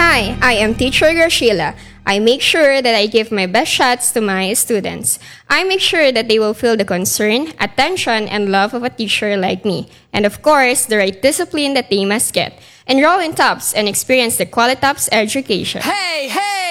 Hi, I am Teacher Graciela. I make sure that I give my best shots to my students. I make sure that they will feel the concern, attention, and love of a teacher like me. And of course, the right discipline that they must get. Enroll in TOPS and experience the Qualitops education. Hey, hey!